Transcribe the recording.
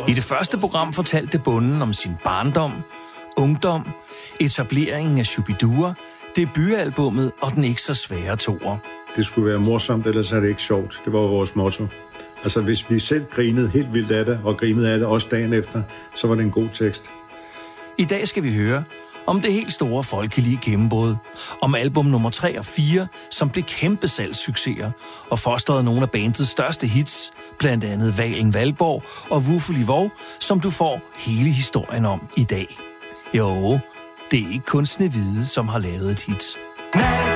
I det første program fortalte bonden om sin barndom, ungdom, etableringen af Shubidua, debutalbummet og den ikke så svære toer. Det skulle være morsomt, ellers er det ikke sjovt. Det var vores motto. Altså, hvis vi selv grinede helt vildt af det, og grinede af det også dagen efter, så var det en god tekst. I dag skal vi høre om det helt store folkelige gennembrud, om album nummer 3 og 4, som blev kæmpe salgssucceser og fostrede nogle af bandets største hits, blandt andet Valen Valborg og Wuffeli Vov, som du får hele historien om i dag. Jo, det er ikke kun Snehvide, som har lavet et hit.